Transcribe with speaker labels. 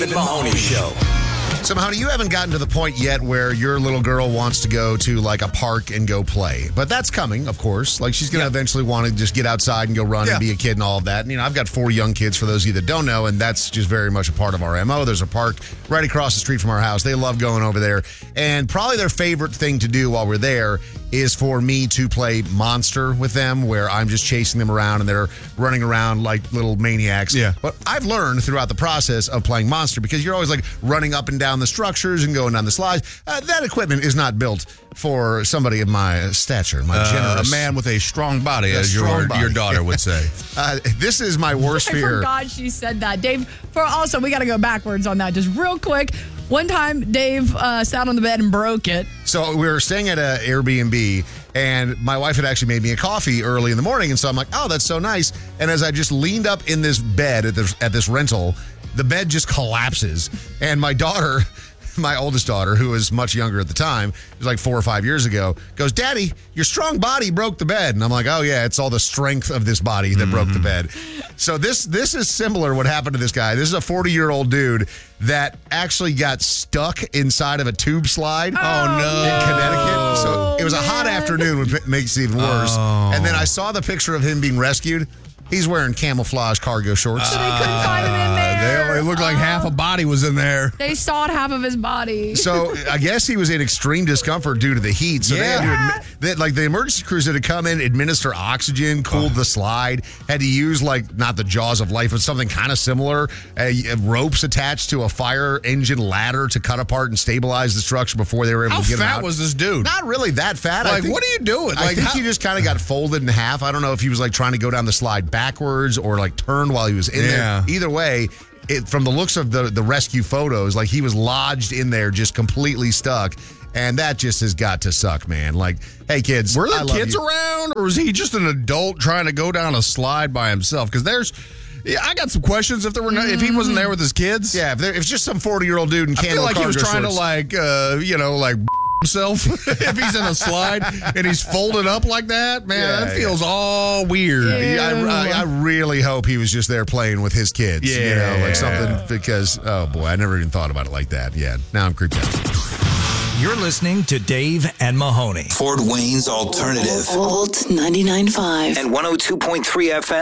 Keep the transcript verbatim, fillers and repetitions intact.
Speaker 1: and Mahoney Show.
Speaker 2: So, Mahoney, you haven't gotten to the point yet where your little girl wants to go to, like, a park and go play. But that's coming, of course. Like, she's going to yeah. eventually want to just get outside and go run yeah. and be a kid and all of that. And, you know, I've got four young kids, for those of you that don't know, and that's just very much a part of our M O. There's a park right across the street from our house. They love going over there. And probably their favorite thing to do while we're there is for me to play Monster with them, where I'm just chasing them around and they're running around like little maniacs.
Speaker 3: Yeah.
Speaker 2: But I've learned throughout the process of playing Monster, because you're always like running up and down the structures and going down the slides. Uh, that equipment is not built for somebody of my stature, my
Speaker 3: uh,
Speaker 2: generous.
Speaker 3: A man with a strong body,
Speaker 2: a
Speaker 3: as
Speaker 2: strong
Speaker 3: your,
Speaker 2: body.
Speaker 3: your daughter would say.
Speaker 2: uh, this is my worst
Speaker 4: I
Speaker 2: fear.
Speaker 4: I forgot she said that. Dave, for also, we got to go backwards on that just real quick. One time, Dave uh, sat on the bed and broke it.
Speaker 2: So we were staying at an Airbnb, and my wife had actually made me a coffee early in the morning, and so I'm like, oh, that's so nice. And as I just leaned up in this bed at this, at this rental, the bed just collapses, and my daughter... my oldest daughter, who was much younger at the time, it was like four or five years ago, goes, Daddy, your strong body broke the bed. And I'm like, oh, yeah, it's all the strength of this body that mm-hmm. broke the bed. So this this is similar what happened to this guy. This is a forty-year-old dude that actually got stuck inside of a tube slide.
Speaker 4: Oh, no.
Speaker 2: In Connecticut. So it was a hot afternoon, which makes it even worse.
Speaker 3: Oh.
Speaker 2: And then I saw the picture of him being rescued. He's wearing camouflage cargo shorts.
Speaker 4: So they couldn't find him in there.
Speaker 3: They, it looked like uh, half a body was in there.
Speaker 4: They sawed half of his body.
Speaker 2: So I guess he was in extreme discomfort due to the heat. So
Speaker 3: yeah.
Speaker 2: they had to admit, they, like the emergency crews that had come in, administer oxygen, cooled oh. the slide, had to use like not the jaws of life, but something kind of similar, uh, ropes attached to a fire engine ladder to cut apart and stabilize the structure before they were able
Speaker 3: How
Speaker 2: to get him out.
Speaker 3: How fat was this dude?
Speaker 2: Not really that fat.
Speaker 3: Like,
Speaker 2: I think,
Speaker 3: what are you doing?
Speaker 2: I
Speaker 3: like,
Speaker 2: think
Speaker 3: how-
Speaker 2: he just kind of got folded in half. I don't know if he was like trying to go down the slide backwards or like turned while he was in
Speaker 3: yeah.
Speaker 2: there. Either way, it, from the looks of the, the rescue photos, like he was lodged in there, just completely stuck. And that just has got to suck, man. Like, hey, kids.
Speaker 3: Were
Speaker 2: I
Speaker 3: the
Speaker 2: love
Speaker 3: kids
Speaker 2: you.
Speaker 3: around, or was he just an adult trying to go down a slide by himself? Because there's, yeah, I got some questions if there were no, if he wasn't there with his kids.
Speaker 2: Yeah, if, there, if it's just some forty-year-old dude in
Speaker 3: I
Speaker 2: camo
Speaker 3: feel like he was
Speaker 2: cargo
Speaker 3: trying
Speaker 2: shorts.
Speaker 3: to like, uh, you know, like himself if he's in a slide and he's folded up like that. Man,
Speaker 2: Yeah,
Speaker 3: that feels
Speaker 2: yeah.
Speaker 3: all weird.
Speaker 2: Yeah, I, I, I really hope he was just there playing with his kids.
Speaker 3: Yeah.
Speaker 2: You know, like something, because, oh boy, I never even thought about it like that. Yeah, now I'm creeped out.
Speaker 1: You're listening to Dave and Mahoney.
Speaker 5: Fort Wayne's Alternative.
Speaker 6: Alt ninety-nine point five.
Speaker 5: And one oh two point three F M.